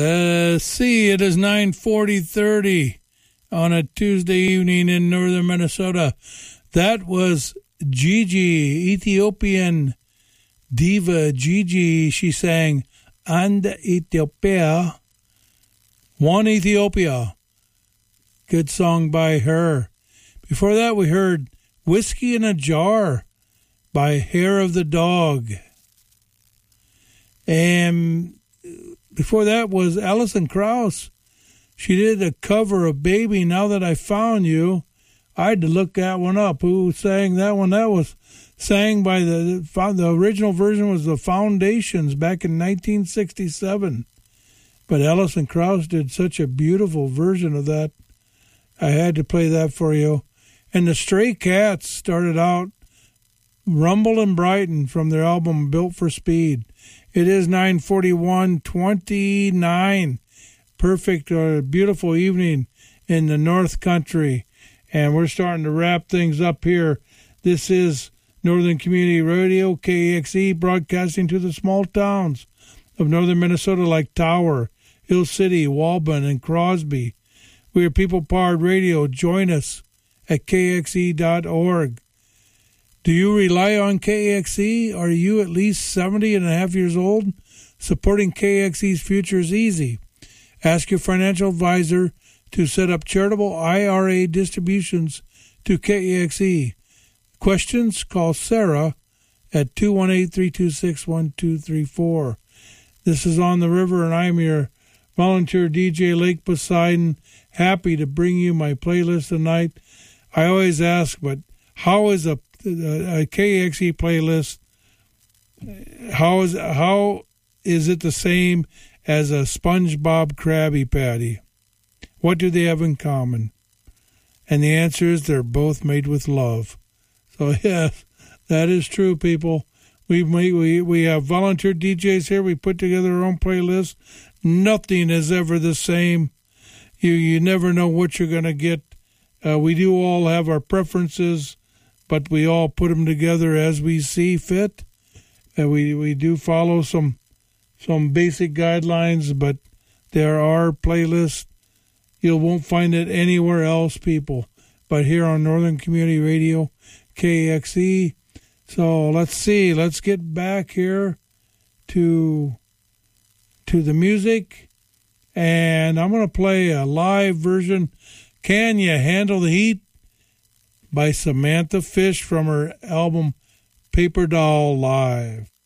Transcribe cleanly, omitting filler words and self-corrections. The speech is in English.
See, it is 9:40 on a Tuesday evening in northern Minnesota. That was Gigi, Ethiopian diva Gigi. She sang And Ethiopia, One Ethiopia. Good song by her. Before that, we heard Whiskey in a Jar by Hair of the Dog. And before that was Alison Krauss. She did a cover of Baby Now That I Found You. I had to look that one up. Who sang that one? That was sang by the original version was the Foundations back in 1967. But Alison Krauss did such a beautiful version of that. I had to play that for you. And the Stray Cats started out Rumble in Brighton from their album Built for Speed. It is 9:41:29. Perfect, beautiful evening in the North Country. And we're starting to wrap things up here. This is Northern Community Radio, KAXE, broadcasting to the small towns of northern Minnesota like Tower, Hill City, Walben, and Crosby. We are People Powered Radio. Join us at KXE.org. Do you rely on KXE? Are you at least 70 and a half years old? Supporting KXE's future is easy. Ask your financial advisor to set up charitable IRA distributions to KXE. Questions? Call Sarah at 218-326-1234. This is On the River, and I'm your volunteer DJ, Lake Poseidon. Happy to bring you my playlist tonight. I always ask, but how is a KXE playlist? How is it the same as a SpongeBob Krabby Patty? What do they have in common? And the answer is they're both made with love. So yes, that is true, people. We have volunteer DJs here. We put together our own playlist. Nothing is ever the same. You never know what you're going to get. We do all have our preferences, but we all put them together as we see fit. We do follow some basic guidelines, but there are playlists. You won't find it anywhere else, people, but here on Northern Community Radio, KXE. So let's see. Let's get back here to the music, and I'm going to play a live version, Can You Handle the Heat, by Samantha Fish from her album Paper Doll Live.